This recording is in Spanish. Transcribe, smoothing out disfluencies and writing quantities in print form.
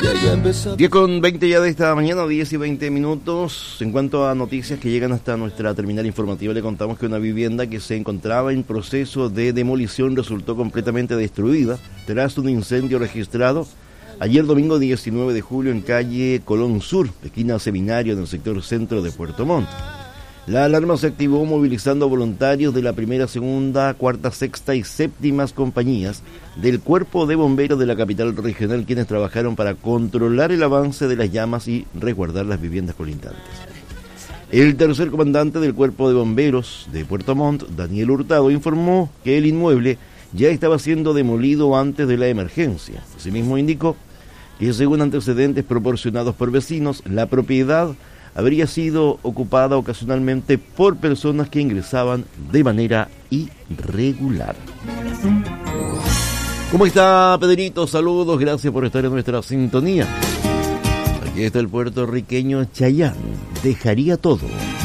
10:20 ya de esta mañana, 10:20. En cuanto a noticias que llegan hasta nuestra terminal informativa, le contamos que una vivienda que se encontraba en proceso de demolición resultó completamente destruida tras un incendio registrado ayer domingo 19 de julio en calle Colón Sur, esquina Seminario, en el sector centro de Puerto Montt. La alarma se activó movilizando voluntarios de la primera, segunda, cuarta, sexta y séptimas compañías del Cuerpo de Bomberos de la capital regional, quienes trabajaron para controlar el avance de las llamas y resguardar las viviendas colindantes. El tercer comandante del Cuerpo de Bomberos de Puerto Montt, Daniel Hurtado, informó que el inmueble ya estaba siendo demolido antes de la emergencia. Asimismo indicó que, según antecedentes proporcionados por vecinos, la propiedad habría sido ocupada ocasionalmente por personas que ingresaban de manera irregular. ¿Cómo está, Pedrito? Saludos, gracias por estar en nuestra sintonía. Aquí está el puertorriqueño Chayanne, Dejaría Todo.